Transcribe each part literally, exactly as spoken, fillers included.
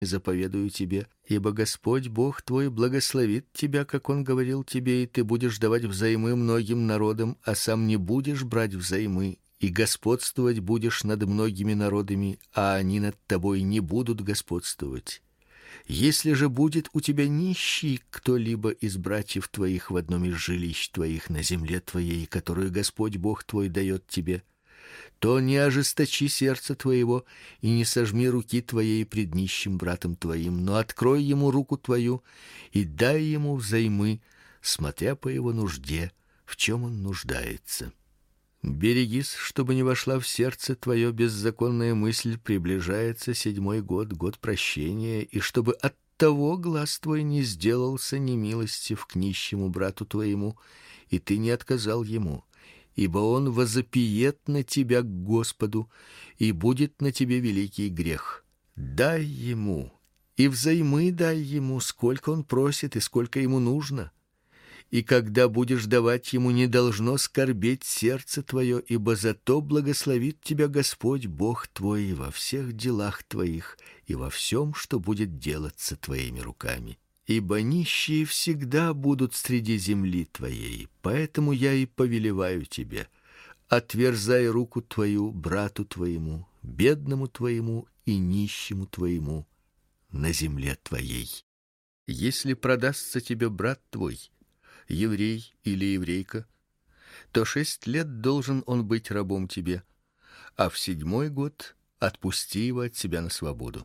заповедую тебе, ибо Господь Бог твой благословит тебя, как Он говорил тебе, и ты будешь давать взаймы многим народам, а сам не будешь брать взаймы, и господствовать будешь над многими народами, а они над тобой не будут господствовать. Если же будет у тебя нищий кто-либо из братьев твоих в одном из жилищ твоих на земле твоей, которую Господь Бог твой дает тебе, то не ожесточи сердце твоего и не сожми руки твоей пред нищим братом твоим, но открой ему руку твою и дай ему взаймы, смотря по его нужде, в чем он нуждается. Берегись, чтобы не вошла в сердце твое беззаконная мысль, приближается седьмой год, год прощения, и чтобы от того глаз твой не сделался немилостив к нищему брату твоему, и ты не отказал ему, ибо он возопиет на тебя к Господу, и будет на тебе великий грех. Дай ему, и взаймы дай ему, сколько он просит и сколько ему нужно. И когда будешь давать ему, не должно скорбеть сердце твое, ибо зато благословит тебя Господь Бог твой во всех делах твоих и во всем, что будет делаться твоими руками. Ибо нищие всегда будут среди земли твоей, поэтому я и повелеваю тебе: отверзай руку твою брату твоему, бедному твоему и нищему твоему на земле твоей. Если продастся тебе брат твой, еврей или еврейка, то шесть лет должен он быть рабом тебе, а в седьмой год отпусти его от себя на свободу.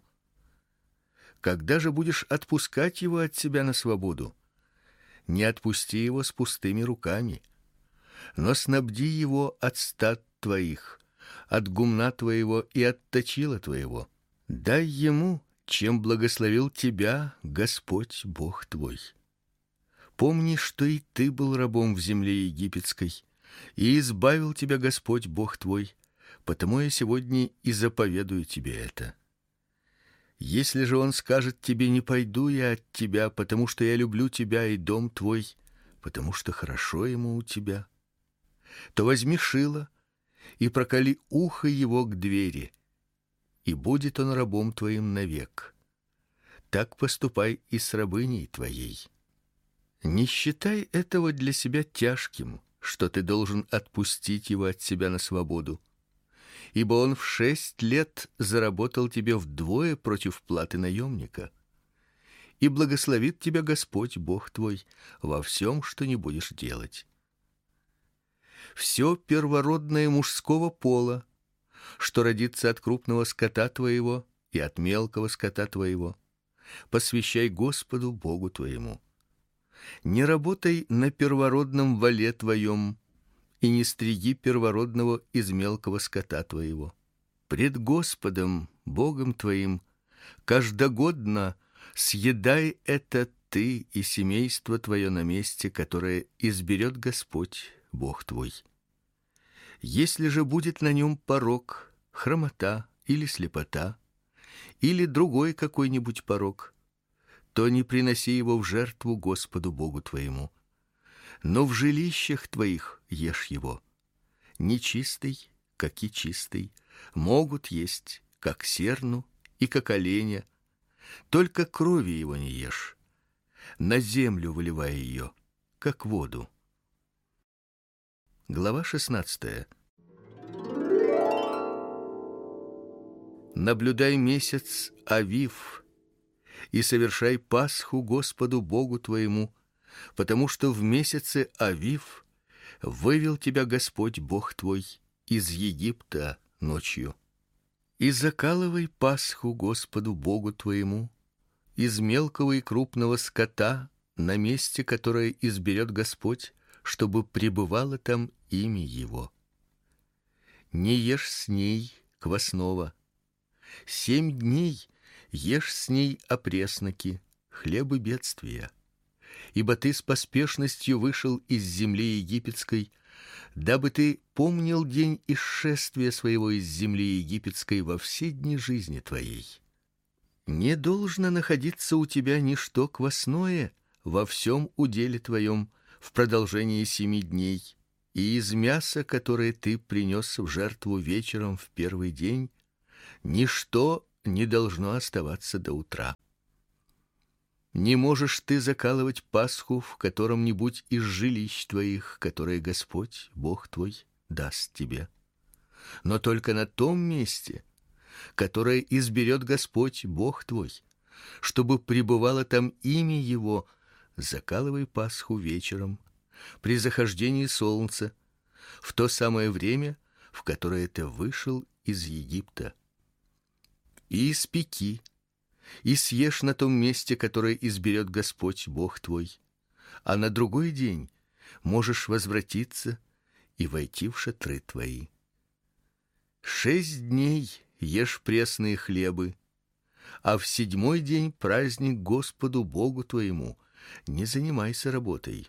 Когда же будешь отпускать его от себя на свободу, не отпусти его с пустыми руками, но снабди его от стад твоих, от гумна твоего и от точила твоего. Дай ему, чем благословил тебя Господь Бог твой. Помни, что и ты был рабом в земле египетской, и избавил тебя Господь Бог твой, потому я сегодня и заповедую тебе это. Если же он скажет тебе: не пойду я от тебя, потому что я люблю тебя и дом твой, потому что хорошо ему у тебя, то возьми шило и проколи ухо его к двери, и будет он рабом твоим навек. Так поступай и с рабыней твоей. Не считай этого для себя тяжким, что ты должен отпустить его от себя на свободу, ибо он в шесть лет заработал тебе вдвое против платы наемника. И благословит тебя Господь Бог твой во всем, что не будешь делать. Все первородное мужского пола, что родится от крупного скота твоего и от мелкого скота твоего, посвящай Господу Богу твоему. Не работай на первородном воле твоем, и не стриги первородного из мелкого скота твоего. Пред Господом Богом твоим каждогодно съедай это ты и семейство твое на месте, которое изберет Господь Бог твой. Если же будет на нем порок, хромота или слепота, или другой какой-нибудь порок, то не приноси его в жертву Господу Богу твоему, но в жилищах твоих ешь его. Нечистый, как и чистый, могут есть, как серну и как оленя, только крови его не ешь, на землю выливай ее, как воду. Глава шестнадцатая. Наблюдай месяц Авив и совершай Пасху Господу Богу твоему, потому что в месяце Авив вывел тебя Господь Бог твой из Египта ночью. И закалывай Пасху Господу Богу твоему из мелкого и крупного скота на месте, которое изберет Господь, чтобы пребывало там имя Его. Не ешь с ней квасного. Семь дней ешь с ней опресноки, хлебы бедствия. Ибо ты с поспешностью вышел из земли египетской, дабы ты помнил день исшествия своего из земли египетской во все дни жизни твоей. Не должно находиться у тебя ничто квасное во всем уделе твоем в продолжении семи дней, и из мяса, которое ты принес в жертву вечером в первый день, ничто не должно оставаться до утра. Не можешь ты закалывать пасху в котором-нибудь из жилищ твоих, которые Господь, Бог твой, даст тебе, но только на том месте, которое изберет Господь, Бог твой, чтобы пребывало там имя Его. Закалывай пасху вечером, при захождении солнца, в то самое время, в которое ты вышел из Египта. И испеки, и съешь на том месте, которое изберет Господь, Бог твой, а на другой день можешь возвратиться и войти в шатры твои. Шесть дней ешь пресные хлебы, а в седьмой день праздник Господу Богу твоему, не занимайся работой.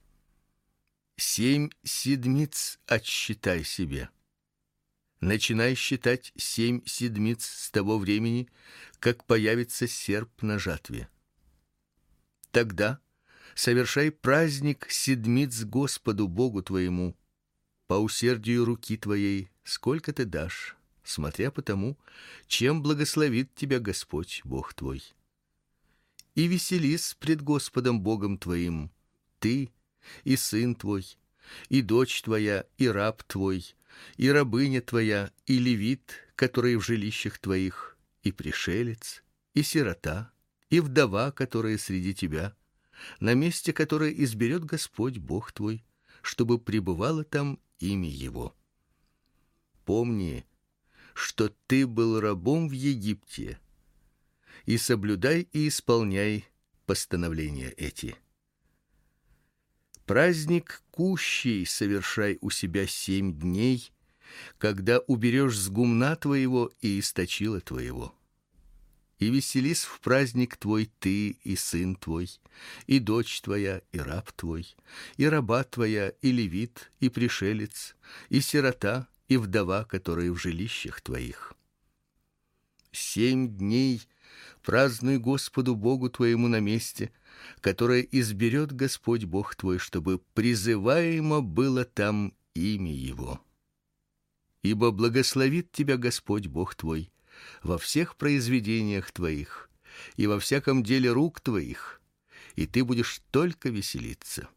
Семь седмиц отсчитай себе. Начинай считать семь седмиц с того времени, как появится серп на жатве. Тогда совершай праздник седмиц Господу Богу твоему, по усердию руки твоей, сколько ты дашь, смотря по тому, чем благословит тебя Господь Бог твой. И веселись пред Господом Богом твоим, ты и сын твой, и дочь твоя, и раб твой, и рабыня твоя, и левит, который в жилищах твоих, и пришелец, и сирота, и вдова, которая среди тебя, на месте, которое изберет Господь Бог твой, чтобы пребывало там имя Его. Помни, что ты был рабом в Египте, и соблюдай и исполняй постановления эти. Праздник кущей совершай у себя семь дней, когда уберешь с гумна твоего и источила твоего. И веселись в праздник твой ты и сын твой, и дочь твоя, и раб твой, и раба твоя, и левит, и пришелец, и сирота, и вдова, которые в жилищах твоих. Семь дней празднуй Господу Богу твоему на месте, которое изберет Господь Бог твой, чтобы призываемо было там имя Его. Ибо благословит тебя Господь Бог твой во всех произведениях твоих и во всяком деле рук твоих, и ты будешь только веселиться.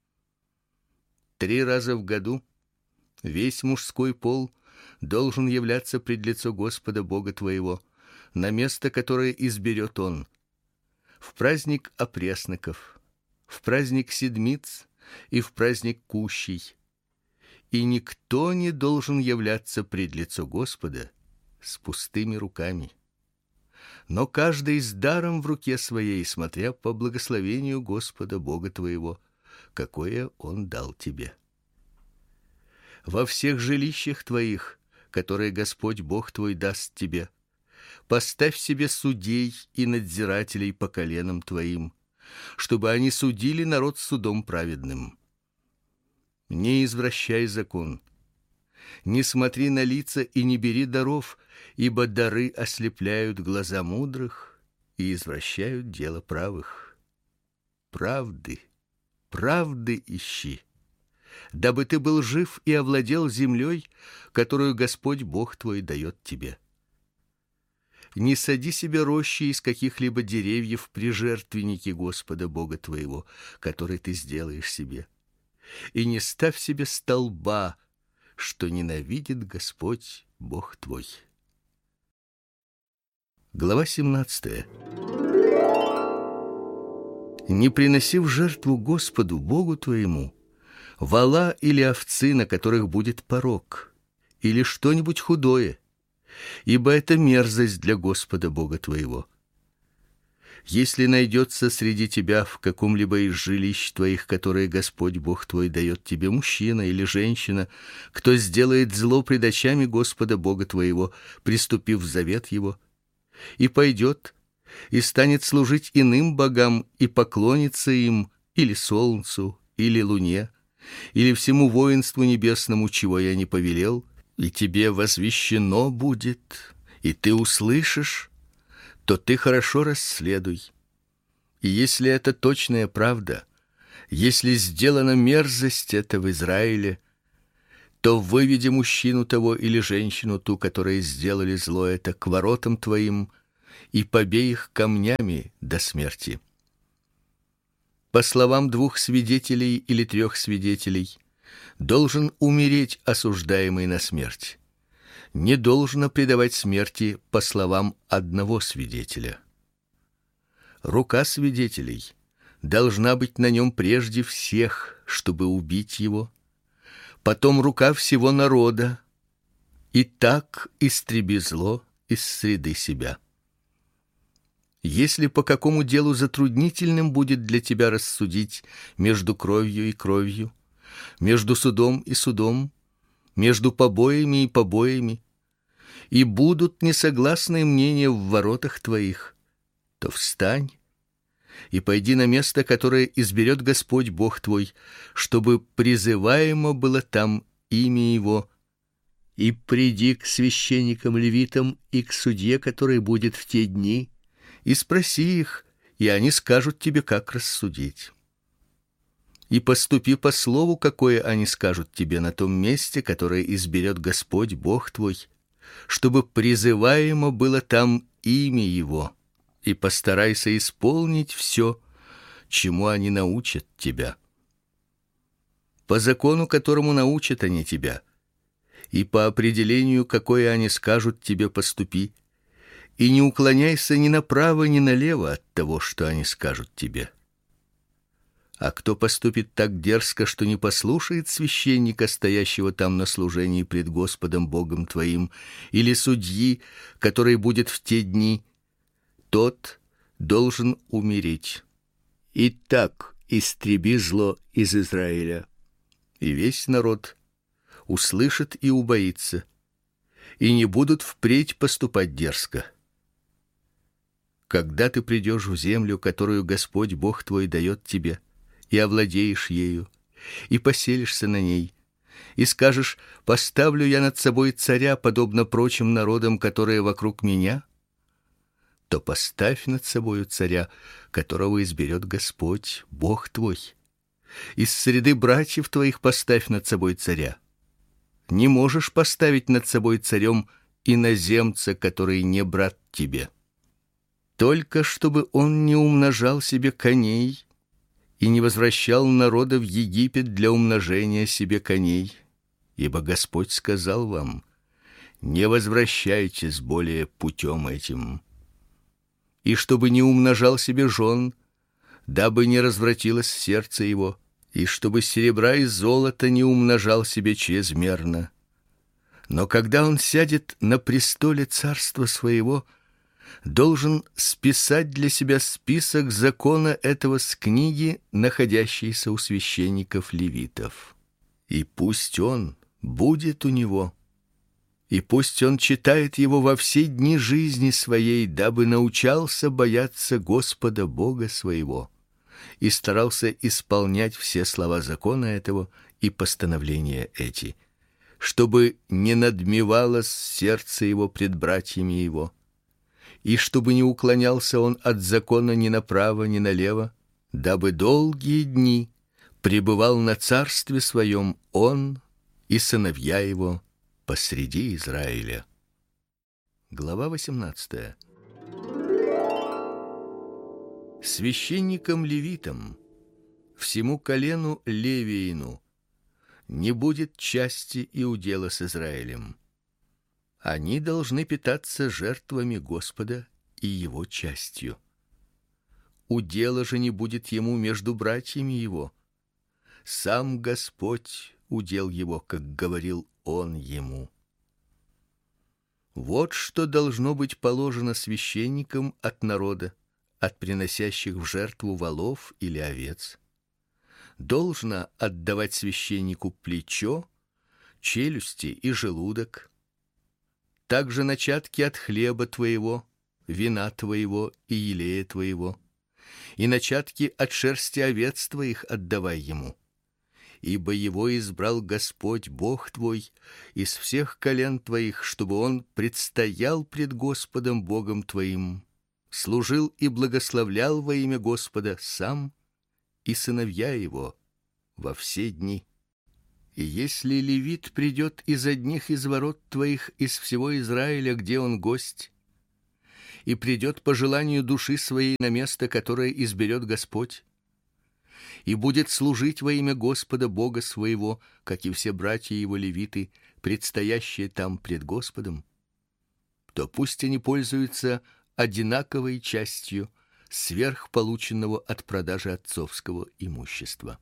Три раза в году весь мужской пол должен являться пред лицо Господа Бога твоего, на место, которое изберет Он, в праздник опресноков, в праздник седмиц и в праздник кущей. И никто не должен являться пред лицо Господа с пустыми руками, но каждый с даром в руке своей, смотря по благословению Господа Бога твоего, какое Он дал тебе. Во всех жилищах твоих, которые Господь Бог твой даст тебе, поставь себе судей и надзирателей по коленам твоим, чтобы они судили народ судом праведным. Не извращай закон, не смотри на лица и не бери даров, ибо дары ослепляют глаза мудрых и извращают дело правых. Правды, правды ищи, дабы ты был жив и овладел землей, которую Господь Бог твой дает тебе. Не сади себе рощи из каких-либо деревьев при жертвеннике Господа Бога твоего, который ты сделаешь себе, и не ставь себе столба, что ненавидит Господь Бог твой. Глава семнадцатая. Не приноси в жертву Господу Богу твоему вола или овцы, на которых будет порок, или что-нибудь худое, ибо это мерзость для Господа Бога твоего. Если найдется среди тебя в каком-либо из жилищ твоих, которые Господь Бог твой дает тебе, мужчина или женщина, кто сделает зло пред очами Господа Бога твоего, приступив в завет Его, и пойдет и станет служить иным богам и поклонится им, или солнцу, или луне, или всему воинству небесному, чего я не повелел, и тебе возвещено будет, и ты услышишь, то ты хорошо расследуй. И если это точная правда, если сделана мерзость эта в Израиле, то выведи мужчину того или женщину ту, которые сделали зло это, к воротам твоим, и побей их камнями до смерти. По словам двух свидетелей или трех свидетелей должен умереть осуждаемый на смерть. Не должно предавать смерти по словам одного свидетеля. Рука свидетелей должна быть на нем прежде всех, чтобы убить его, потом рука всего народа, и так истреби зло из среды себя. Если по какому делу затруднительным будет для тебя рассудить между кровью и кровью, между судом и судом, между побоями и побоями, и будут несогласные мнения в воротах твоих, то встань и пойди на место, которое изберет Господь Бог твой, чтобы призываемо было там имя его, и приди к священникам-левитам и к судье, который будет в те дни, и спроси их, и они скажут тебе, как рассудить. И поступи по слову, какое они скажут тебе на том месте, которое изберет Господь Бог твой, чтобы призываемо было там имя его, и постарайся исполнить все, чему они научат тебя. По закону, которому научат они тебя, и по определению, какое они скажут тебе, поступи, и не уклоняйся ни направо, ни налево от того, что они скажут тебе. А кто поступит так дерзко, что не послушает священника, стоящего там на служении пред Господом Богом твоим, или судьи, который будет в те дни, тот должен умереть. И так истреби зло из Израиля. И весь народ услышит и убоится, и не будут впредь поступать дерзко. Когда ты придешь в землю, которую Господь Бог твой дает тебе, и овладеешь ею, и поселишься на ней, и скажешь: поставлю я над собой царя, подобно прочим народам, которые вокруг меня, то поставь над собою царя, которого изберет Господь Бог твой. Из среды братьев твоих поставь над собой царя. Не можешь поставить над собой царем иноземца, который не брат тебе. Только чтобы он не умножал себе коней и не возвращал народа в Египет для умножения себе коней, ибо Господь сказал вам: не возвращайтесь более путем этим. И чтобы не умножал себе жен, дабы не развратилось сердце его, и чтобы серебра и золота не умножал себе чрезмерно. Но когда он сядет на престоле царства своего, должен списать для себя список закона этого с книги, находящейся у священников-левитов. И пусть он будет у него, и пусть он читает его во все дни жизни своей, дабы научался бояться Господа Бога своего и старался исполнять все слова закона этого и постановления эти, чтобы не надмевалось сердце его пред братьями его, и чтобы не уклонялся он от закона ни направо, ни налево, дабы долгие дни пребывал на царстве своем он и сыновья его посреди Израиля. Глава восемнадцатая. Священникам-левитам, всему колену Левиину, не будет части и удела с Израилем. Они должны питаться жертвами Господа и его частью. Удела же не будет ему между братьями его. Сам Господь удел его, как говорил он ему. Вот что должно быть положено священникам от народа, от приносящих в жертву волов или овец. Должно отдавать священнику плечо, челюсти и желудок, также начатки от хлеба твоего, вина твоего и елея твоего, и начатки от шерсти овец твоих отдавай ему. Ибо его избрал Господь Бог твой из всех колен твоих, чтобы он предстоял пред Господом Богом твоим, служил и благословлял во имя Господа сам и сыновья его во все дни. И если левит придет из одних из ворот твоих из всего Израиля, где он гость, и придет по желанию души своей на место, которое изберет Господь, и будет служить во имя Господа Бога своего, как и все братья его левиты, предстоящие там пред Господом, то пусть они пользуются одинаковой частью сверх полученного от продажи отцовского имущества.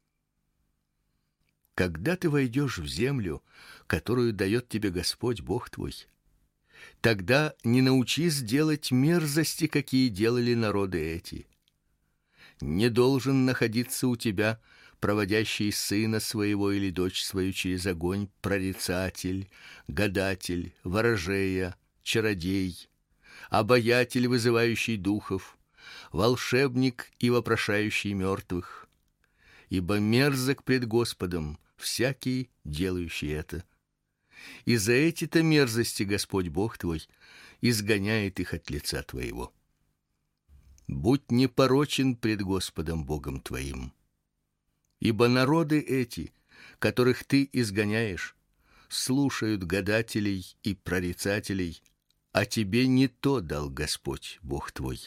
Когда ты войдешь в землю, которую дает тебе Господь Бог твой, тогда не научись делать мерзости, какие делали народы эти. Не должен находиться у тебя проводящий сына своего или дочь свою через огонь прорицатель, гадатель, ворожея, чародей, обаятель, вызывающий духов, волшебник и вопрошающий мертвых. Ибо мерзок пред Господом всякий, делающий это. И за эти-то мерзости Господь Бог твой изгоняет их от лица твоего. Будь непорочен пред Господом Богом твоим. Ибо народы эти, которых ты изгоняешь, слушают гадателей и прорицателей, а тебе не то дал Господь Бог твой.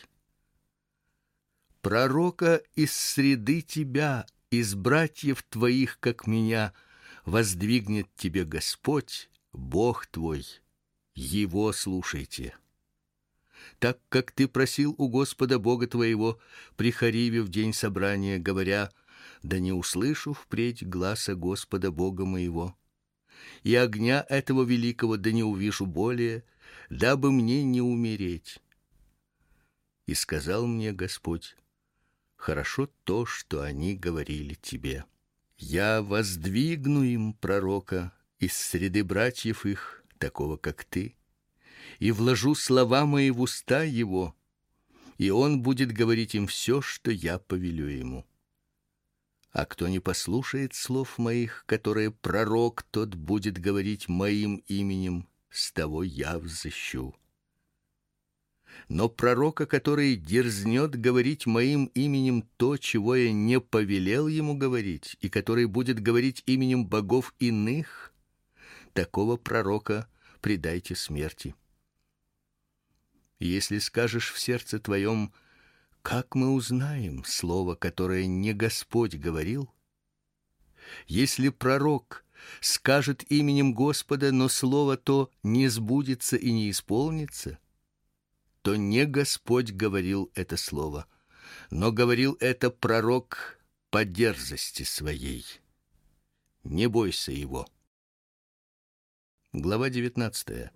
Пророка из среды тебя, из братьев твоих, как меня, воздвигнет тебе Господь, Бог твой. Его слушайте. Так как ты просил у Господа Бога твоего при Хориве в день собрания, говоря: да не услышу впредь гласа Господа Бога моего, и огня этого великого да не увижу более, дабы мне не умереть. И сказал мне Господь: хорошо то, что они говорили тебе. Я воздвигну им пророка из среды братьев их, такого как ты, и вложу слова мои в уста его, и он будет говорить им все, что я повелю ему. А кто не послушает слов моих, которые пророк тот будет говорить моим именем, с того я взыщу. Но пророка, который дерзнет говорить моим именем то, чего я не повелел ему говорить, и который будет говорить именем богов иных, такого пророка предайте смерти. Если скажешь в сердце твоем: как мы узнаем слово, которое не Господь говорил? Если пророк скажет именем Господа, но слово то не сбудется и не исполнится, то не Господь говорил это слово, но говорил это пророк по дерзости своей. Не бойся его. Глава девятнадцатая.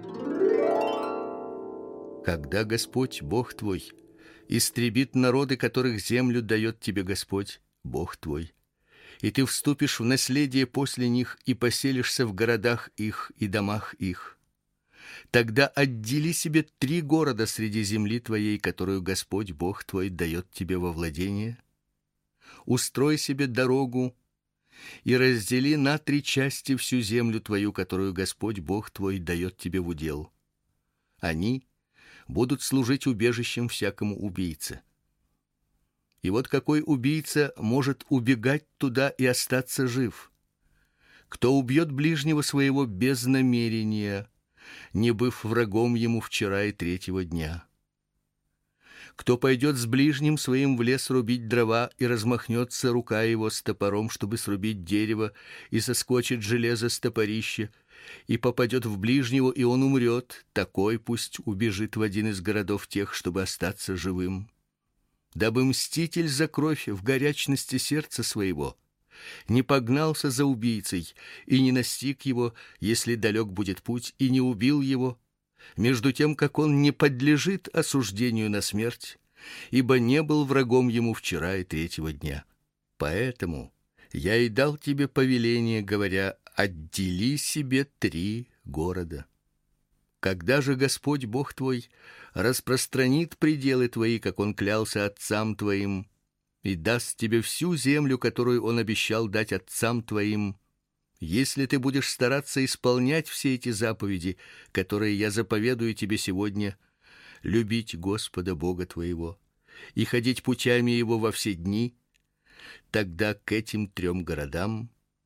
Когда Господь Бог твой истребит народы, которых землю дает тебе Господь Бог твой, и ты вступишь в наследие после них и поселишься в городах их и домах их, тогда отдели себе три города среди земли твоей, которую Господь Бог твой дает тебе во владение. Устрой себе дорогу и раздели на три части всю землю твою, которую Господь Бог твой дает тебе в удел. Они будут служить убежищем всякому убийце. И вот какой убийца может убегать туда и остаться жив? Кто убьет ближнего своего без намерения, не быв врагом ему вчера и третьего дня? Кто пойдет с ближним своим в лес рубить дрова, и размахнется рука его с топором, чтобы срубить дерево, и соскочит железо с топорища, и попадет в ближнего, и он умрет, такой пусть убежит в один из городов тех, чтобы остаться живым. Дабы мститель за кровь в горячности сердца своего не погнался за убийцей и не настиг его, если далек будет путь, и не убил его, между тем, как он не подлежит осуждению на смерть, ибо не был врагом ему вчера и третьего дня. Поэтому я и дал тебе повеление, говоря: отдели себе три города. Когда же Господь Бог твой распространит пределы твои, как он клялся отцам твоим, и даст тебе всю землю, которую он обещал дать отцам твоим, если ты будешь стараться исполнять все эти заповеди, которые я заповедую тебе сегодня, любить Господа Бога твоего и ходить путями его во все дни, тогда к этим трем городам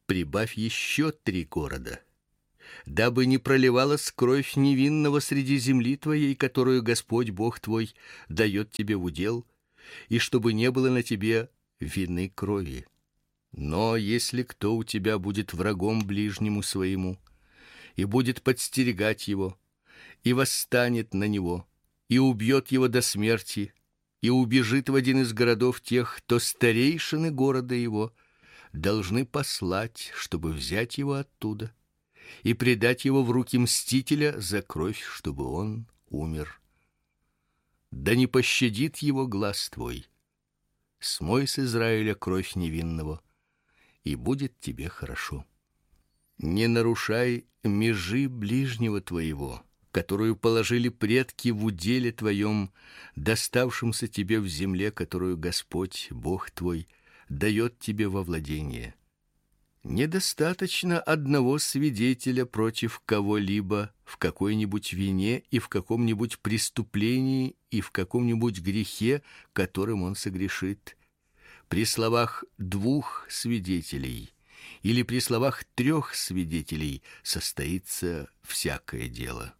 прибавь еще три города, дабы не проливалась кровь невинного среди земли твоей, которую Господь Бог твой дает тебе в удел, и чтобы не было на тебе вины крови. Но если кто у тебя будет врагом ближнему своему и будет подстерегать его, и восстанет на него, и убьет его до смерти, и убежит в один из городов тех, то старейшины города его должны послать, чтобы взять его оттуда и предать его в руки мстителя за кровь, чтобы он умер. Да не пощадит его глаз твой. Смой с Израиля кровь невинного, и будет тебе хорошо. Не нарушай межи ближнего твоего, которую положили предки в уделе твоем, доставшемся тебе в земле, которую Господь Бог твой дает тебе во владение. Недостаточно одного свидетеля против кого-либо в какой-нибудь вине и в каком-нибудь преступлении и в каком-нибудь грехе, которым он согрешит. При словах двух свидетелей или при словах трех свидетелей состоится всякое дело.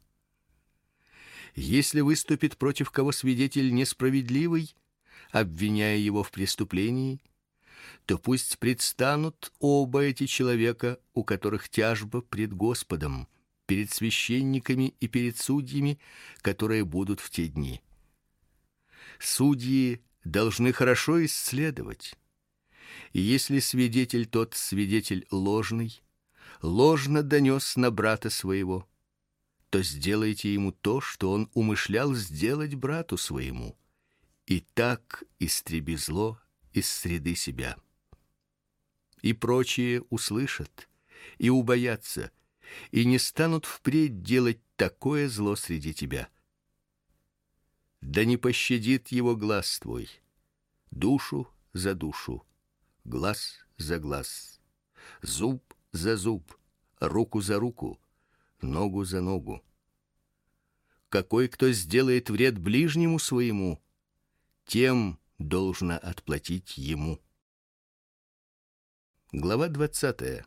Если выступит против кого свидетель несправедливый, обвиняя его в преступлении, то пусть предстанут оба эти человека, у которых тяжба пред Господом, перед священниками и перед судьями, которые будут в те дни. Судьи должны хорошо исследовать. И если свидетель тот свидетель ложный, ложно донес на брата своего, то сделайте ему то, что он умышлял сделать брату своему, и так истреби зло из среды себя. И прочие услышат и убоятся, и не станут впредь делать такое зло среди тебя. Да не пощадит его глаз твой, душу за душу, глаз за глаз, зуб за зуб, руку за руку, ногу за ногу. Какой кто сделает вред ближнему своему, тем должно отплатить ему. Глава двадцатая.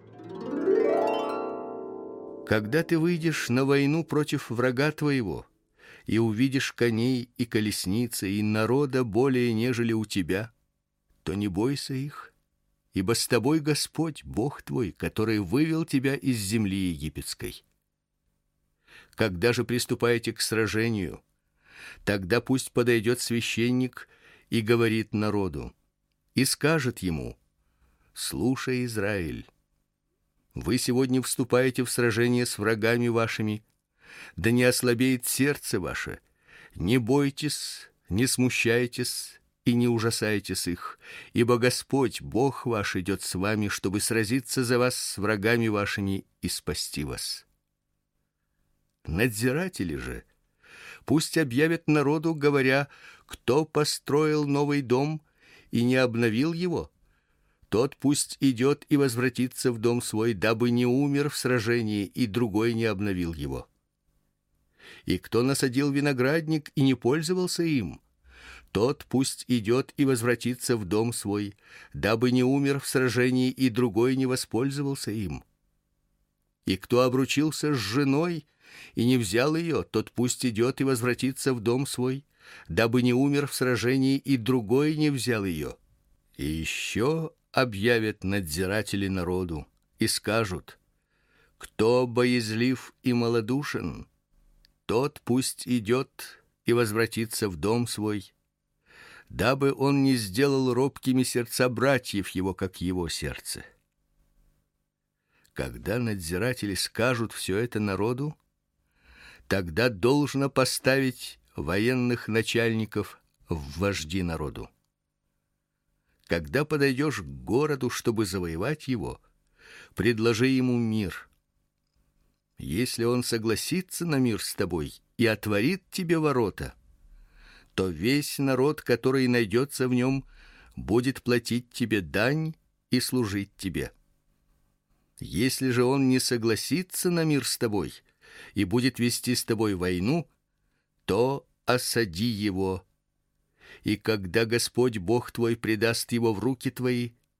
Когда ты выйдешь на войну против врага твоего и увидишь коней и колесницы и народа более нежели у тебя, то не бойся их, ибо с тобой Господь Бог твой, который вывел тебя из земли египетской. Когда же приступаете к сражению, тогда пусть подойдет священник и говорит народу, и скажет ему: слушай, Израиль, вы сегодня вступаете в сражение с врагами вашими, да не ослабеет сердце ваше, не бойтесь, не смущайтесь и не ужасайтесь их, ибо Господь Бог ваш идет с вами, чтобы сразиться за вас с врагами вашими и спасти вас. Надзиратели же пусть объявят народу, говоря: кто построил новый дом и не обновил его, тот пусть идет и возвратится в дом свой, дабы не умер в сражении и другой не обновил его. И кто насадил виноградник и не пользовался им, тот пусть идет и возвратится в дом свой, дабы не умер в сражении и другой не воспользовался им. И кто обручился с женой и не взял ее, тот пусть идет и возвратится в дом свой, дабы не умер в сражении и другой не взял ее. И еще объявят надзиратели народу и скажут: кто боязлив и малодушен, тот пусть идет и возвратится в дом свой, дабы он не сделал робкими сердца братьев его, как его сердце. Когда надзиратели скажут все это народу, тогда должно поставить военных начальников в вожди народу. Когда подойдешь к городу, чтобы завоевать его, предложи ему мир. Если он согласится на мир с тобой и отворит тебе ворота, то весь народ, который найдется в нем, будет платить тебе дань и служить тебе. Если же он не согласится на мир с тобой и будет вести с тобой войну, то осади его. И когда Господь Бог твой предаст его в руки твои,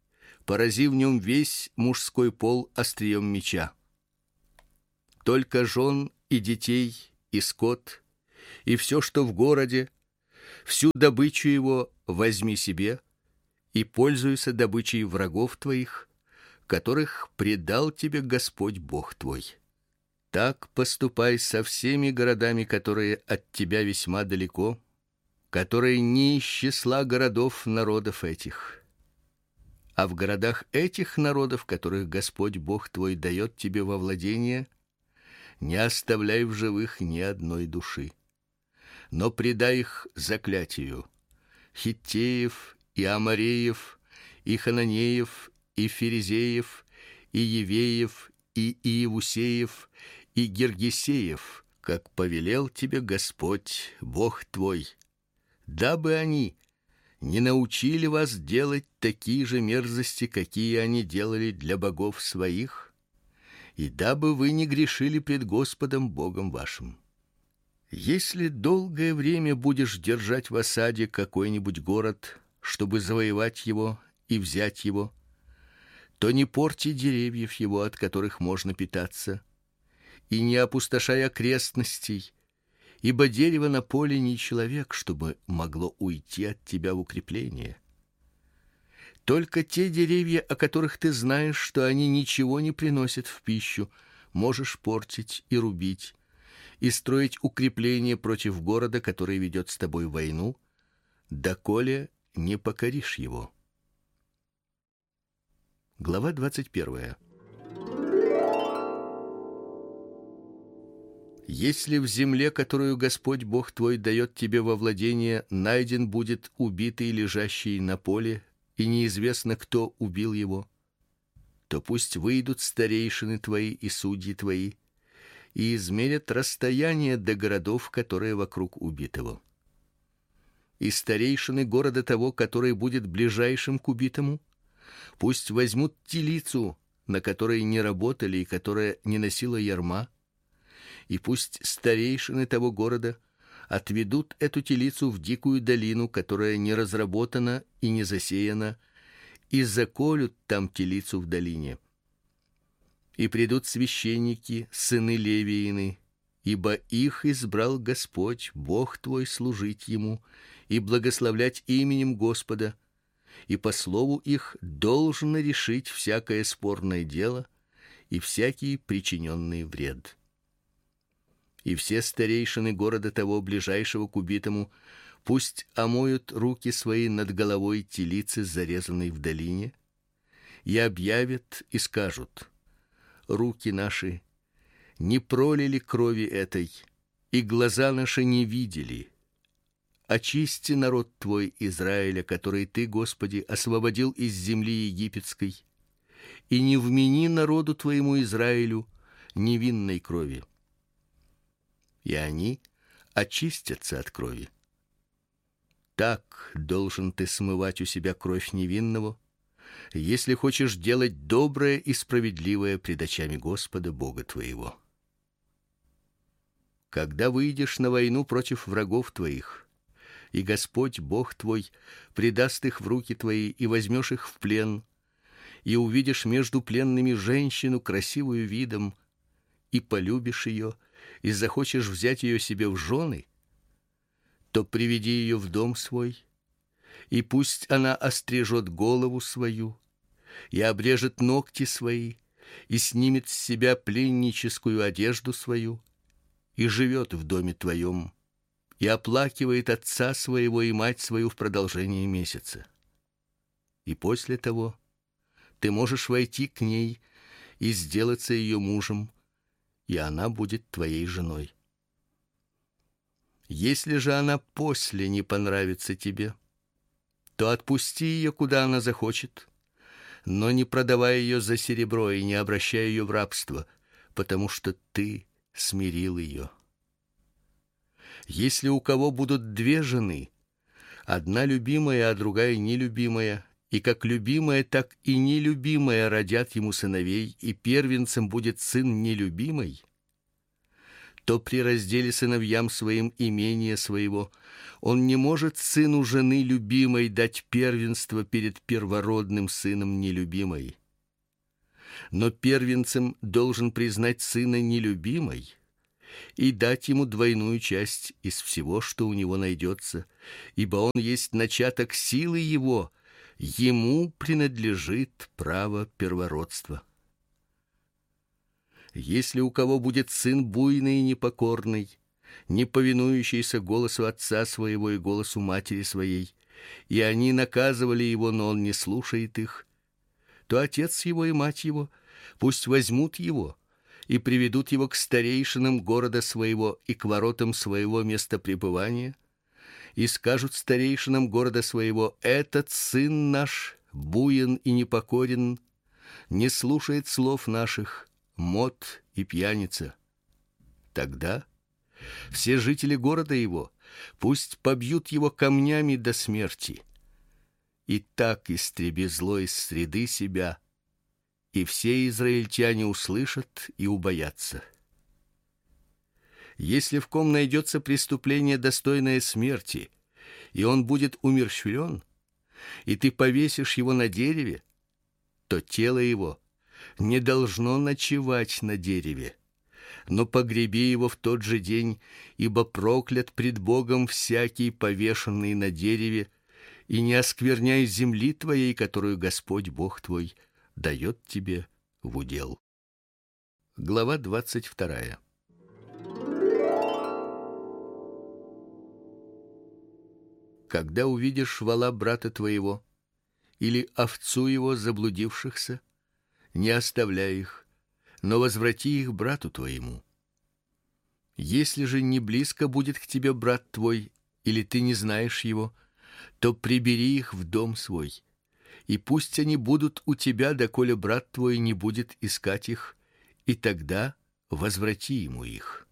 порази в нем весь мужской пол острием меча. Только жен и детей, и скот, и все, что в городе, всю добычу его возьми себе, и пользуйся добычей врагов твоих, которых предал тебе Господь Бог твой. Так поступай со всеми городами, которые от тебя весьма далеко, которые не из числа городов народов этих. А в городах этих народов, которых Господь Бог твой дает тебе во владение, не оставляй в живых ни одной души, но предай их заклятию: хиттеев и амореев, и хананеев, и ферезеев, и евеев, и иевусеев, и гиргесеев, как повелел тебе Господь Бог твой, дабы они не научили вас делать такие же мерзости, какие они делали для богов своих, и дабы вы не грешили пред Господом Богом вашим. Если долгое время будешь держать в осаде какой-нибудь город, чтобы завоевать его и взять его, то не порти деревьев его, от которых можно питаться, и не опустошай окрестностей, ибо дерево на поле не человек, чтобы могло уйти от тебя в укрепление. Только те деревья, о которых ты знаешь, что они ничего не приносят в пищу, можешь портить и рубить, и строить укрепление против города, который ведет с тобой войну, доколе не покоришь его. Глава двадцать первая. Если в земле, которую Господь Бог твой дает тебе во владение, найден будет убитый, лежащий на поле, и неизвестно, кто убил его, то пусть выйдут старейшины твои и судьи твои и измерят расстояние до городов, которые вокруг убитого. И старейшины города того, который будет ближайшим к убитому, пусть возьмут телицу, на которой не работали и которая не носила ярма, и пусть старейшины того города отведут эту телицу в дикую долину, которая не разработана и не засеяна, и заколют там телицу в долине. И придут священники, сыны Левиины, ибо их избрал Господь Бог твой служить ему и благословлять именем Господа, и по слову их должно решить всякое спорное дело и всякий причиненный вред. И все старейшины города того, ближайшего к убитому, пусть омоют руки свои над головой телицы, зарезанной в долине, и объявят и скажут: руки наши не пролили крови этой, и глаза наши не видели. Очисти народ твой Израиля, который ты, Господи, освободил из земли египетской, и не вмени народу твоему Израилю невинной крови. И они очистятся от крови. Так должен ты смывать у себя кровь невинного, если хочешь делать доброе и справедливое пред очами Господа Бога твоего. Когда выйдешь на войну против врагов твоих, и Господь Бог твой предаст их в руки твои, и возьмешь их в плен, и увидишь между пленными женщину красивую видом, и полюбишь ее, и захочешь взять ее себе в жены, то приведи ее в дом свой, и пусть она острижет голову свою, и обрежет ногти свои, и снимет с себя пленническую одежду свою, и живет в доме твоем, и оплакивает отца своего и мать свою в продолжение месяца. И после того ты можешь войти к ней и сделаться ее мужем, и она будет твоей женой. Если же она после не понравится тебе, то отпусти ее, куда она захочет, но не продавай ее за серебро и не обращай ее в рабство, потому что ты смирил ее. Если у кого будут две жены, одна любимая, а другая нелюбимая, и как любимая, так и нелюбимая родят ему сыновей, и первенцем будет сын нелюбимый, то при разделе сыновьям своим имения своего он не может сыну жены любимой дать первенство перед первородным сыном нелюбимой. Но первенцем должен признать сына нелюбимой и дать ему двойную часть из всего, что у него найдется, ибо он есть начаток силы его, ему принадлежит право первородства. Если у кого будет сын буйный и непокорный, не повинующийся голосу отца своего и голосу матери своей, и они наказывали его, но он не слушает их, то отец его и мать его пусть возьмут его и приведут его к старейшинам города своего и к воротам своего места пребывания, и скажут старейшинам города своего: этот сын наш буен и непокорен, не слушает слов наших, мот и пьяница. Тогда все жители города его пусть побьют его камнями до смерти. И так истреби зло из среды себя, и все израильтяне услышат и убоятся. Если в ком найдется преступление, достойное смерти, и он будет умерщвлен, и ты повесишь его на дереве, то тело его не должно ночевать на дереве, но погреби его в тот же день, ибо проклят пред Богом всякий повешенный на дереве, и не оскверняй земли твоей, которую Господь Бог твой дает тебе в удел. Глава двадцать вторая. Когда увидишь вола брата твоего или овцу его заблудившихся, не оставляй их, но возврати их брату твоему. Если же не близко будет к тебе брат твой, или ты не знаешь его, то прибери их в дом свой, и пусть они будут у тебя, доколе брат твой не будет искать их, и тогда возврати ему их.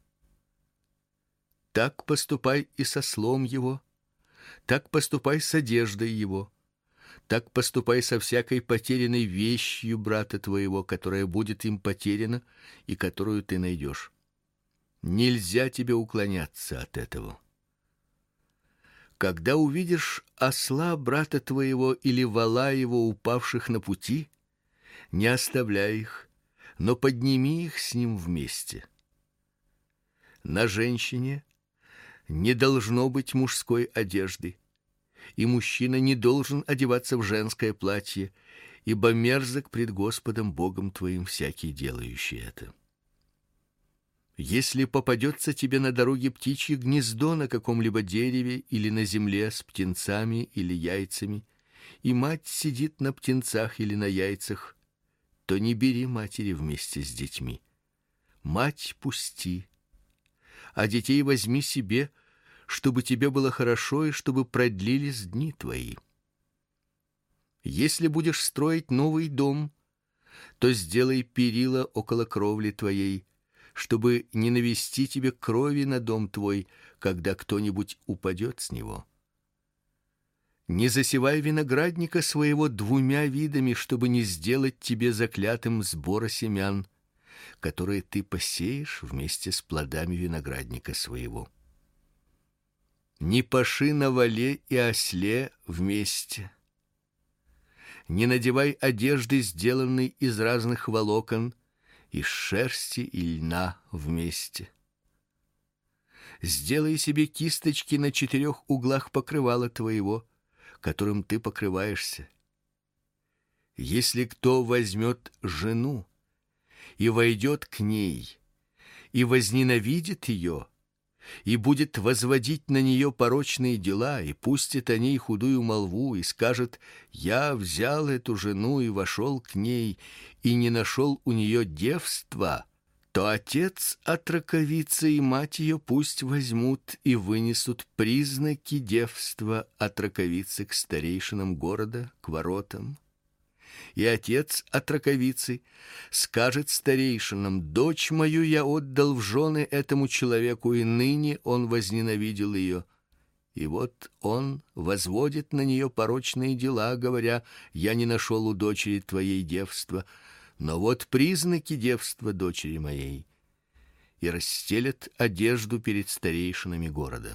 Так поступай и со ослом его, так поступай с одеждой его, так поступай со всякой потерянной вещью брата твоего, которая будет им потеряна и которую ты найдешь. Нельзя тебе уклоняться от этого. Когда увидишь осла брата твоего или вола его, упавших на пути, не оставляй их, но подними их с ним вместе. На женщине не должно быть мужской одежды, и мужчина не должен одеваться в женское платье, ибо мерзок пред Господом Богом твоим всякий делающий это. Если попадется тебе на дороге птичье гнездо на каком-либо дереве или на земле с птенцами или яйцами, и мать сидит на птенцах или на яйцах, то не бери матери вместе с детьми. Мать пусти, а детей возьми себе, чтобы тебе было хорошо и чтобы продлились дни твои. Если будешь строить новый дом, то сделай перила около кровли твоей, чтобы не навести тебе крови на дом твой, когда кто-нибудь упадет с него. Не засевай виноградника своего двумя видами, чтобы не сделать тебе заклятым сбора семян, которые ты посеешь вместе с плодами виноградника своего. Не паши на воле и осле вместе. Не надевай одежды, сделанной из разных волокон, из шерсти и льна вместе. Сделай себе кисточки на четырех углах покрывала твоего, которым ты покрываешься. Если кто возьмет жену и войдет к ней и возненавидит ее, и будет возводить на нее порочные дела, и пустит о ней худую молву, и скажет: «Я взял эту жену и вошел к ней, и не нашел у нее девства», то отец отроковицы и мать ее пусть возьмут и вынесут признаки девства отроковицы к старейшинам города, к воротам. И отец отроковицы скажет старейшинам: «Дочь мою я отдал в жены этому человеку, и ныне он возненавидел ее». И вот он возводит на нее порочные дела, говоря: «Я не нашел у дочери твоей девства, но вот признаки девства дочери моей». и расстелят одежду перед старейшинами города.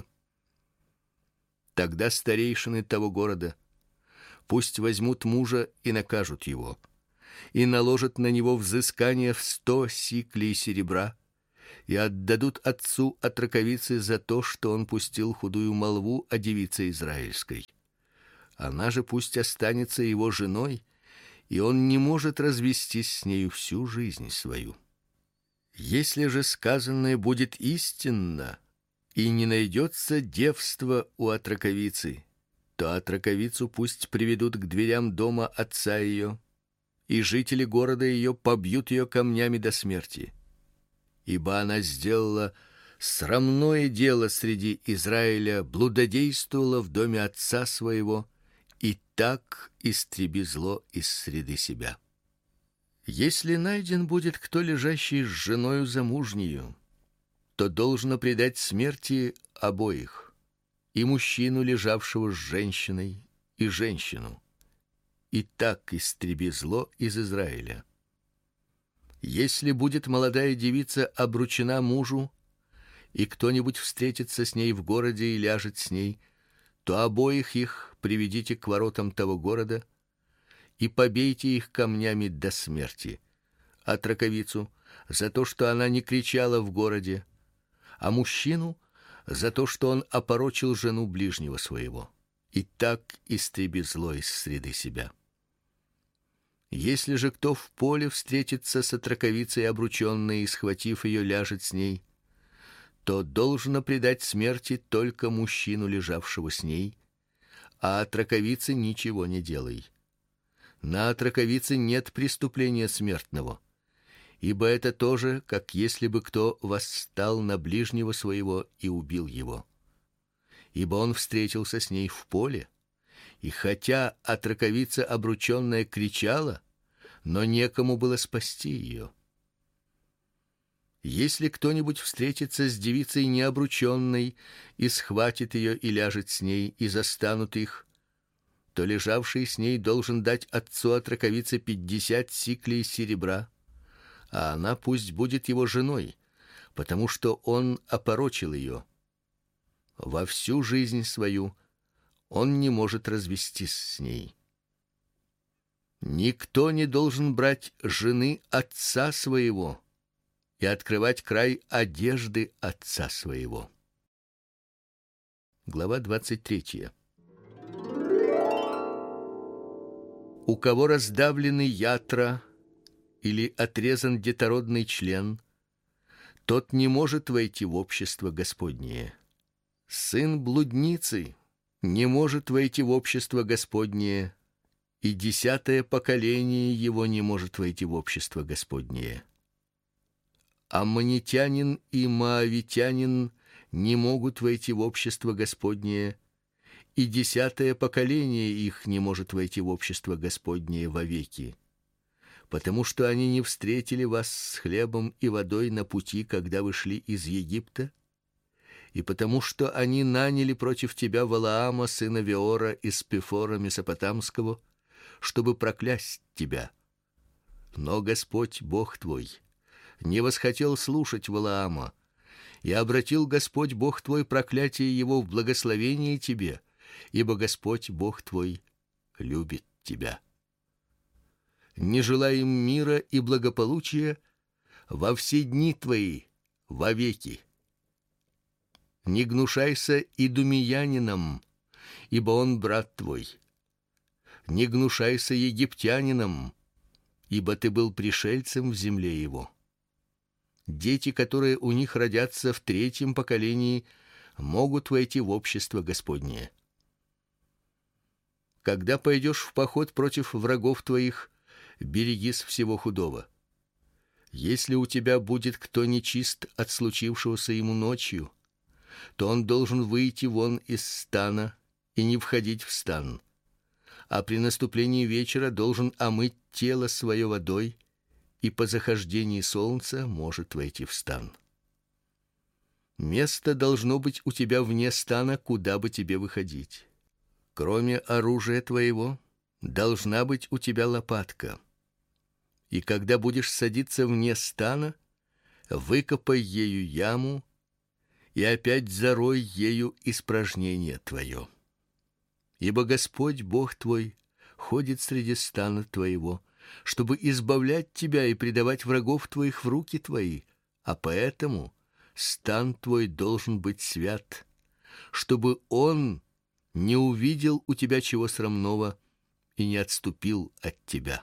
Тогда старейшины того города пусть возьмут мужа и накажут его, и наложат на него взыскание в сто сиклей серебра, и отдадут отцу отроковицы за то, что он пустил худую молву о девице израильской. Она же пусть останется его женой, и он не может развестись с нею всю жизнь свою. Если же сказанное будет истинно, и не найдется девства у отроковицы, то отроковицу пусть приведут к дверям дома отца ее, и жители города ее побьют ее камнями до смерти. Ибо она сделала срамное дело среди Израиля, блудодействовала в доме отца своего, и так истреби зло из среды себя. Если найден будет кто, лежащий с женою замужнею, то должно предать смерти обоих, и мужчину, лежавшего с женщиной, и женщину. И так истреби зло из Израиля. Если будет молодая девица обручена мужу, и кто-нибудь встретится с ней в городе и ляжет с ней, то обоих их приведите к воротам того города и побейте их камнями до смерти. Отроковицу за то, что она не кричала в городе, а мужчину за то, что он опорочил жену ближнего своего. И так истреби зло из среды себя. Если же кто в поле встретится с отроковицей обрученной и, схватив ее, ляжет с ней, то должно предать смерти только мужчину, лежавшего с ней, а отроковице ничего не делай. На отроковице нет преступления смертного, ибо это тоже, как если бы кто восстал на ближнего своего и убил его. Ибо он встретился с ней в поле, и хотя отроковица обрученная кричала, но некому было спасти ее. Если кто-нибудь встретится с девицей необрученной и схватит ее и ляжет с ней, и застанут их, то лежавший с ней должен дать отцу отроковицы пятьдесят сиклей серебра, а она пусть будет его женой, потому что он опорочил ее. Во всю жизнь свою он не может развестись с ней. Никто не должен брать жены отца своего и открывать край одежды отца своего. Глава двадцать третья. У кого раздавлены ятра или отрезан детородный член, тот не может войти в общество Господнее. Сын блудницы не может войти в общество Господнее, и десятое поколение его не может войти в общество Господнее. Аммонитянин и моавитянин не могут войти в общество Господнее, и десятое поколение их не может войти в общество Господнее вовеки, потому что они не встретили вас с хлебом и водой на пути, когда вы шли из Египта, и потому что они наняли против тебя Валаама, сына Веора, из Пефора Месопотамского, чтобы проклясть тебя. Но Господь, Бог твой, не восхотел слушать Валаама, и обратил Господь, Бог твой, проклятие его в благословение тебе, ибо Господь, Бог твой, любит тебя. Не желай им мира и благополучия во все дни твои, вовеки. Не гнушайся идумеянином, ибо он брат твой. Не гнушайся египтянином, ибо ты был пришельцем в земле его. Дети, которые у них родятся в третьем поколении, могут войти в общество Господнее. Когда пойдешь в поход против врагов твоих, берегись всего худого. Если у тебя будет кто нечист от случившегося ему ночью, то он должен выйти вон из стана и не входить в стан, а при наступлении вечера должен омыть тело свое водой, и по захождении солнца может войти в стан. Место должно быть у тебя вне стана, куда бы тебе выходить. Кроме оружия твоего, должна быть у тебя лопатка. И когда будешь садиться вне стана, выкопай ею яму и опять зарой ею испражнение твое. Ибо Господь Бог твой ходит среди стана твоего, чтобы избавлять тебя и предавать врагов твоих в руки твои, а поэтому стан твой должен быть свят, чтобы он не увидел у тебя чего срамного и не отступил от тебя.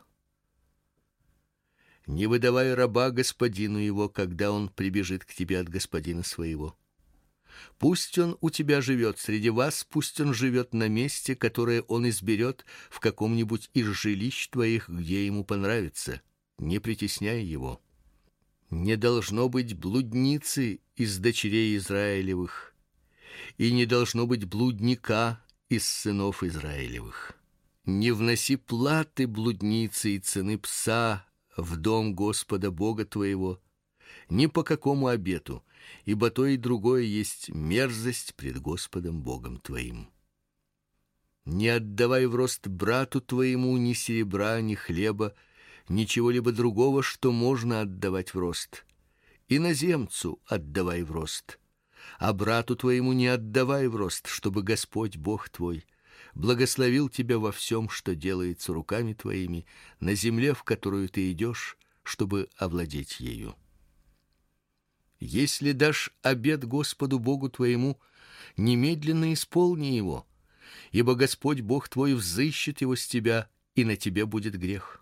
Не выдавай раба господину его, когда он прибежит к тебе от господина своего. Пусть он у тебя живет среди вас, пусть он живет на месте, которое он изберет в каком-нибудь из жилищ твоих, где ему понравится. Не притесняй его. Не должно быть блудницы из дочерей Израилевых, и не должно быть блудника из сынов Израилевых. Не вноси платы блудницы и цены пса в дом Господа Бога твоего, ни по какому обету, ибо то и другое есть мерзость пред Господом Богом твоим. Не отдавай в рост брату твоему ни серебра, ни хлеба, ничего-либо другого, что можно отдавать в рост. Иноземцу отдавай в рост, а брату твоему не отдавай в рост, чтобы Господь Бог твой благословил тебя во всем, что делается руками твоими, на земле, в которую ты идешь, чтобы овладеть ею. Если дашь обет Господу Богу твоему, немедленно исполни его, ибо Господь Бог твой взыщет его с тебя, и на тебе будет грех.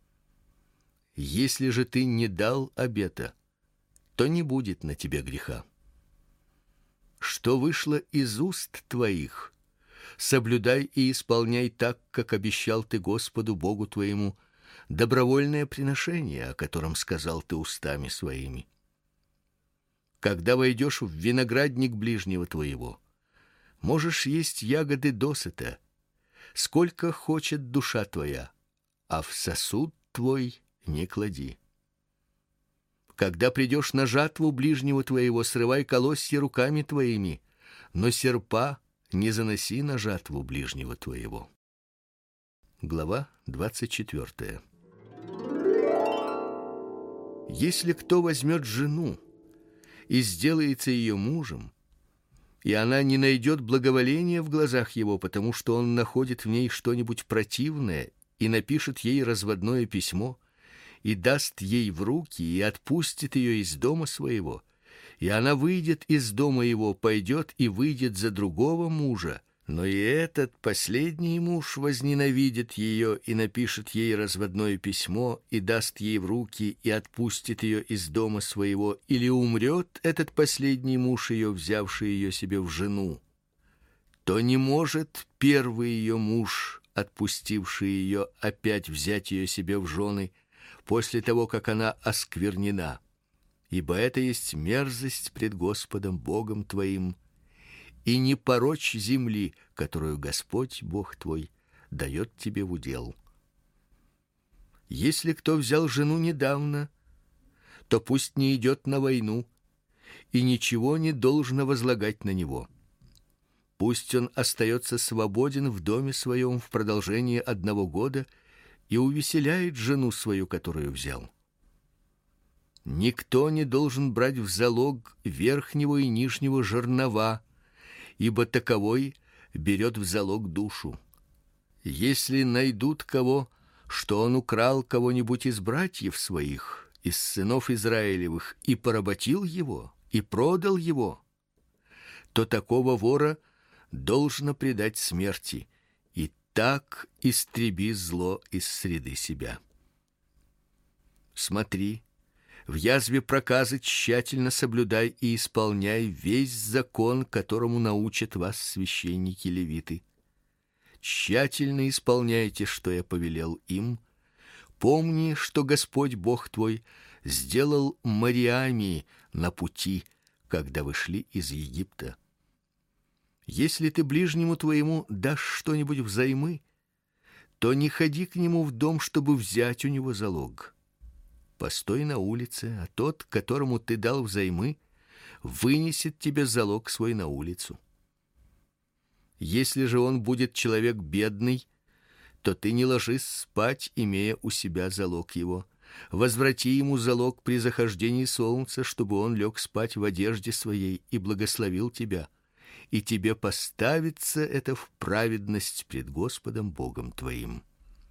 Если же ты не дал обета, то не будет на тебе греха. Что вышло из уст твоих, соблюдай и исполняй так, как обещал ты Господу Богу твоему, добровольное приношение, о котором сказал ты устами своими. Когда войдешь в виноградник ближнего твоего, можешь есть ягоды досыта, сколько хочет душа твоя, а в сосуд твой не клади. Когда придешь на жатву ближнего твоего, срывай колосья руками твоими, но серпа не заноси на жатву ближнего твоего. Глава двадцать четвёртая. Если кто возьмет жену и сделается ее мужем, и она не найдет благоволения в глазах его, потому что он находит в ней что-нибудь противное и напишет ей разводное письмо, и даст ей в руки, и отпустит ее из дома своего, и она выйдет из дома его, пойдет и выйдет за другого мужа, но и этот последний муж возненавидит ее и напишет ей разводное письмо, и даст ей в руки, и отпустит ее из дома своего, или умрет этот последний муж ее, взявший ее себе в жену, то не может первый ее муж, отпустивший ее, опять взять ее себе в жены после того, как она осквернена, ибо это есть мерзость пред Господом Богом твоим, и не порочь земли, которую Господь Бог твой дает тебе в удел. Если кто взял жену недавно, то пусть не идет на войну, и ничего не должно возлагать на него. Пусть он остается свободен в доме своем в продолжение одного года и увеселяет жену свою, которую взял. Никто не должен брать в залог верхнего и нижнего жернова, ибо таковой берет в залог душу. Если найдут кого, что он украл кого-нибудь из братьев своих, из сынов Израилевых, и поработил его, и продал его, то такого вора должно предать смерти, и так истреби зло из среды себя. Смотри, в язве проказы тщательно соблюдай и исполняй весь закон, которому научат вас священники-левиты. Тщательно исполняйте, что я повелел им. Помни, что Господь Бог твой сделал Мариами на пути, когда вы шли из Египта. Если ты ближнему твоему дашь что-нибудь взаймы, то не ходи к нему в дом, чтобы взять у него залог. Постой на улице, а тот, которому ты дал взаймы, вынесет тебе залог свой на улицу. Если же он будет человек бедный, то ты не ложись спать, имея у себя залог его, Возврати ему залог при захождении солнца, чтобы он лег спать в одежде своей и благословил тебя, и тебе поставится это в праведность пред Господом Богом твоим.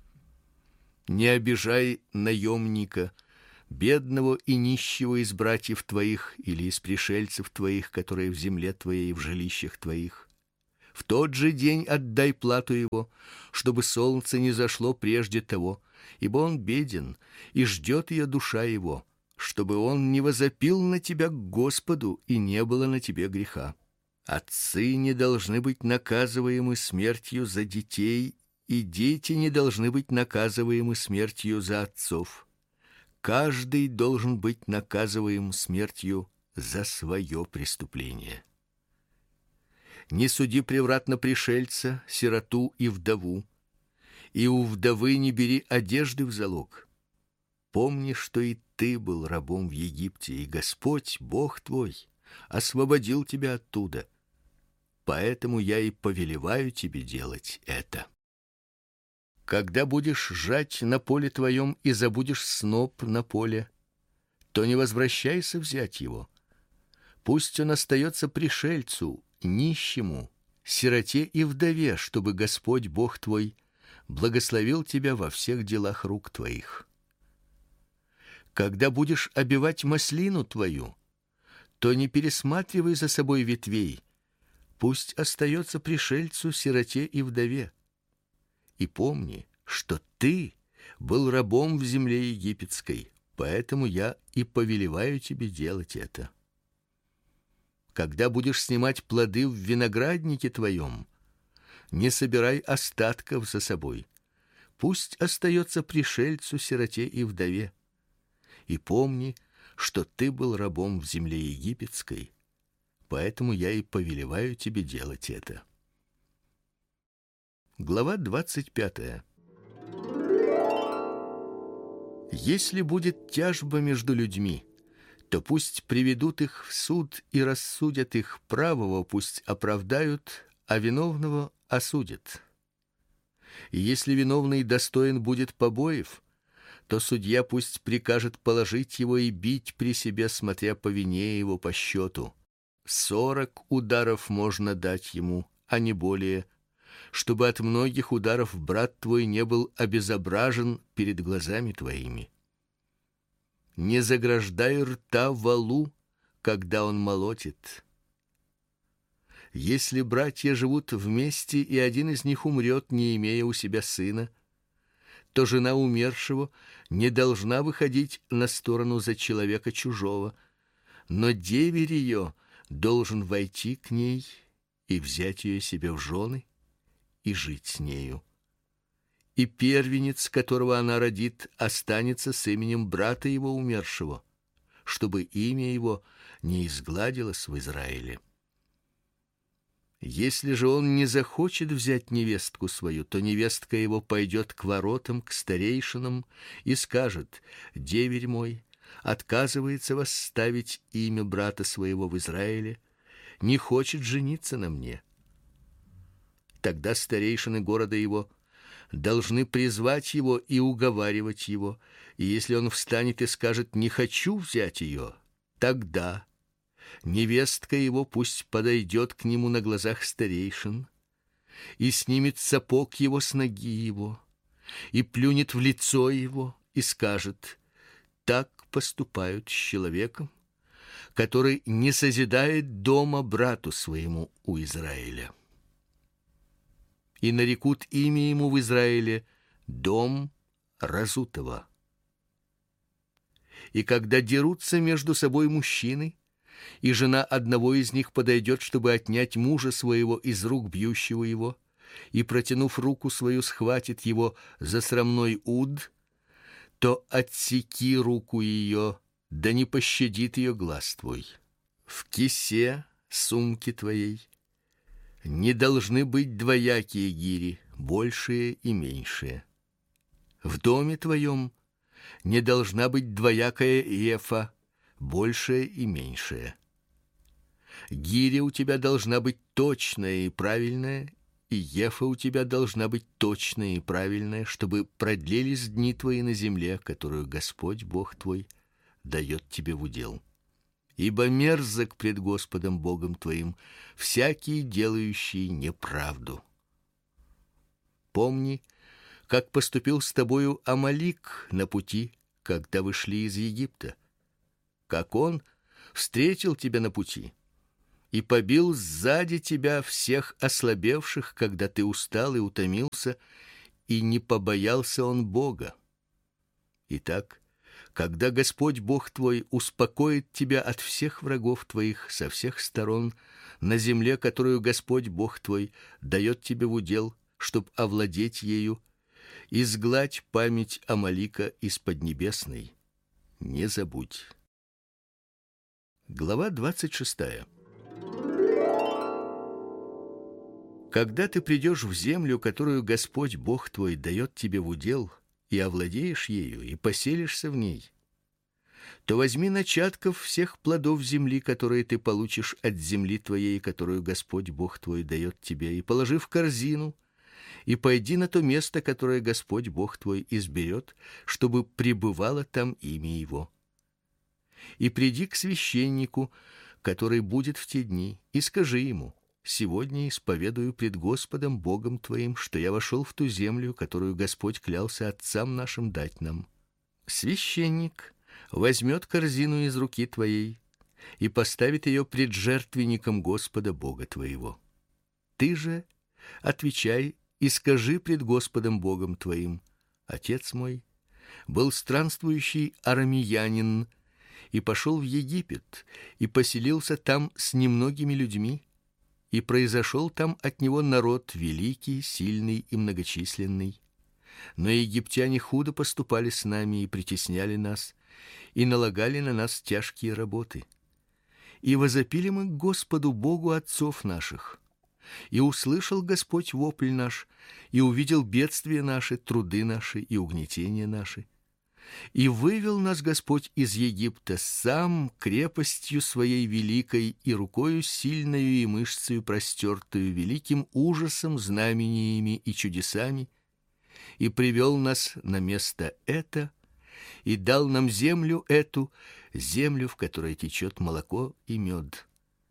Не обижай наемника, бедного и нищего из братьев твоих или из пришельцев твоих, которые в земле твоей, в жилищах твоих. В тот же день отдай плату его, чтобы солнце не зашло прежде того, ибо он беден, и ждет ее душа его, чтобы он не возопил на тебя к Господу, и не было на тебе греха. Отцы не должны быть наказываемы смертью за детей, и дети не должны быть наказываемы смертью за отцов. Каждый должен быть наказываем смертью за свое преступление. Не суди превратно пришельца, сироту и вдову, и у вдовы не бери одежды в залог. Помни, что и ты был рабом в Египте, и Господь, Бог твой, освободил тебя оттуда. Поэтому я и повелеваю тебе делать это. Когда будешь жать на поле твоем и забудешь сноп на поле, то не возвращайся взять его. Пусть он остается пришельцу, нищему, сироте и вдове, чтобы Господь Бог твой благословил тебя во всех делах рук твоих. Когда будешь обивать маслину твою, то не пересматривай за собой ветвей. Пусть остается пришельцу, сироте и вдове. И помни, что ты был рабом в земле египетской, поэтому я и повелеваю тебе делать это. Когда будешь снимать плоды в винограднике твоем, не собирай остатков за собой. Пусть остается пришельцу, сироте и вдове. И помни, что ты был рабом в земле египетской, поэтому я и повелеваю тебе делать это. Глава двадцать пятая. Если будет тяжба между людьми, то пусть приведут их в суд и рассудят их, правого пусть оправдают, а виновного осудят. И если виновный достоин будет побоев, то судья пусть прикажет положить его и бить при себе, смотря по вине его по счету. Сорок ударов можно дать ему, а не более, чтобы от многих ударов брат твой не был обезображен перед глазами твоими. Не заграждай рта волу, когда он молотит. Если братья живут вместе, и один из них умрет, не имея у себя сына, то жена умершего не должна выходить на сторону за человека чужого, но деверь ее должен войти к ней и взять ее себе в жены и жить с нею. И первенец, которого она родит, останется с именем брата его умершего, чтобы имя его не изгладилось в Израиле. Если же он не захочет взять невестку свою, то невестка его пойдет к воротам, к старейшинам и скажет: деверь мой отказывается восставить имя брата своего в Израиле, не хочет жениться на мне. Тогда старейшины города его должны призвать его и уговаривать его, и если он встанет и скажет: не хочу взять ее, тогда невестка его пусть подойдет к нему на глазах старейшин и снимет сапог его с ноги его и плюнет в лицо его и скажет: так поступают с человеком, который не созидает дома брату своему у Израиля. И нарекут имя ему в Израиле дом разутого. И когда дерутся между собой мужчины, и жена одного из них подойдет, чтобы отнять мужа своего из рук бьющего его, и, протянув руку свою, схватит его за срамной уд, то отсеки руку ее, да не пощадит ее глаз твой. В кисе сумки твоей не должны быть двоякие гири, большие и меньшие. В доме твоем не должна быть двоякая ефа, большая и меньшая. Гиря у тебя должна быть точная и правильная, и ефа у тебя должна быть точная и правильная, чтобы продлились дни твои на земле, которую Господь Бог твой дает тебе в удел. Ибо мерзок пред Господом Богом твоим всякий, делающий неправду. Помни, как поступил с тобою Амалик на пути, когда вы шли из Египта, как он встретил тебя на пути и побил сзади тебя всех ослабевших, когда ты устал и утомился, и не побоялся он Бога. Итак, когда Господь Бог твой успокоит тебя от всех врагов твоих со всех сторон на земле, которую Господь Бог твой дает тебе в удел, чтоб овладеть ею, изгладь память Амалика из поднебесной. Не забудь. Глава двадцать шестая. Когда ты придешь в землю, которую Господь Бог твой дает тебе в удел, и овладеешь ею, и поселишься в ней, то возьми начатков всех плодов земли, которые ты получишь от земли твоей, которую Господь Бог твой дает тебе, и положи в корзину, и пойди на то место, которое Господь Бог твой изберет, чтобы пребывало там имя Его. И приди к священнику, который будет в те дни, и скажи ему: сегодня исповедую пред Господом Богом твоим, что я вошел в ту землю, которую Господь клялся отцам нашим дать нам. Священник возьмет корзину из руки твоей и поставит ее пред жертвенником Господа Бога твоего. Ты же отвечай и скажи пред Господом Богом твоим: отец мой был странствующий арамеянин и пошел в Египет и поселился там с немногими людьми, и произошел там от него народ великий, сильный и многочисленный. Но египтяне худо поступали с нами и притесняли нас, и налагали на нас тяжкие работы. И возопили мы к Господу Богу отцов наших. И услышал Господь вопль наш, и увидел бедствия наши, труды наши и угнетения наши. И вывел нас Господь из Египта сам крепостью своей великой и рукою сильною и мышцею простертую, великим ужасом, знамениями и чудесами, и привел нас на место это, и дал нам землю эту, землю, в которой течет молоко и мед.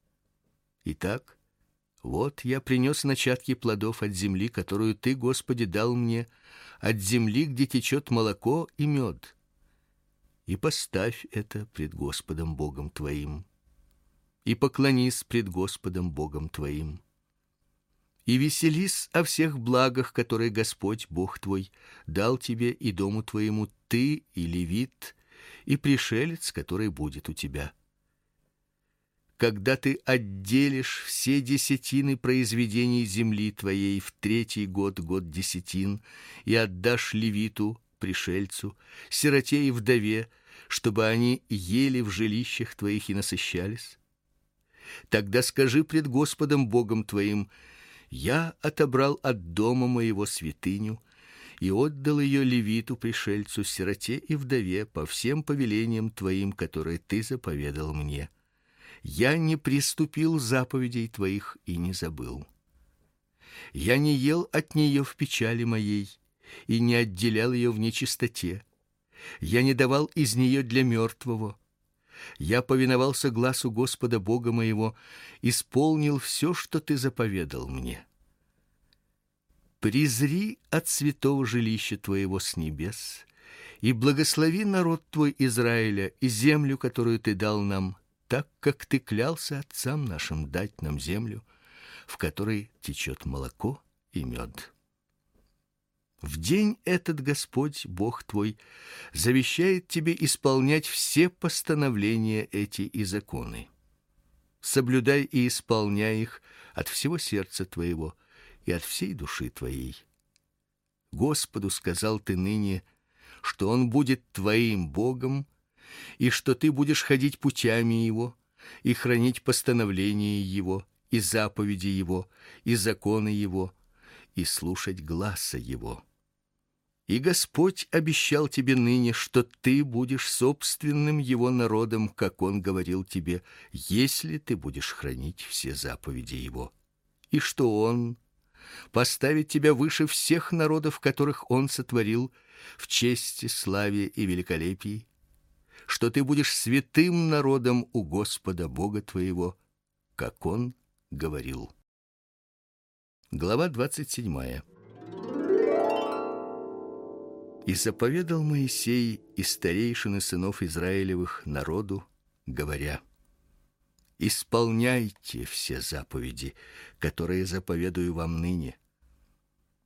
Итак, вот я принес начатки плодов от земли, которую ты, Господи, дал мне, от земли, где течет молоко и мед. И поставь это пред Господом Богом твоим, и поклонись пред Господом Богом твоим, и веселись о всех благах, которые Господь Бог твой дал тебе и дому твоему, ты и левит, и пришелец, который будет у тебя. Когда ты отделишь все десятины произведений земли твоей в третий год, год десятин, и отдашь левиту, пришельцу, сироте и вдове, чтобы они ели в жилищах твоих и насыщались, тогда скажи пред Господом Богом твоим: я отобрал от дома моего святыню и отдал ее левиту, пришельцу, сироте и вдове по всем повелениям твоим, которые ты заповедал мне. Я не приступил заповедей твоих и не забыл. Я не ел от нее в печали моей и не отделял ее в нечистоте. Я не давал из нее для мертвого. Я повиновался гласу Господа Бога моего, исполнил все, что ты заповедал мне. Презри от святого жилища твоего с небес и благослови народ твой Израиля и землю, которую ты дал нам, так как ты клялся отцам нашим дать нам землю, в которой течет молоко и мед. В день этот Господь Бог твой завещает тебе исполнять все постановления эти и законы. Соблюдай и исполняй их от всего сердца твоего и от всей души твоей. Господу сказал ты ныне, что Он будет твоим Богом, и что ты будешь ходить путями Его и хранить постановления Его, и заповеди Его, и законы Его, и слушать гласа Его. И Господь обещал тебе ныне, что ты будешь собственным Его народом, как Он говорил тебе, если ты будешь хранить все заповеди Его, и что Он поставить тебя выше всех народов, которых он сотворил, в чести, славе и великолепии, что ты будешь святым народом у Господа Бога твоего, как он говорил. Глава двадцать седьмая. И заповедал Моисей и старейшины сынов Израилевых народу, говоря: исполняйте все заповеди, которые заповедую вам ныне,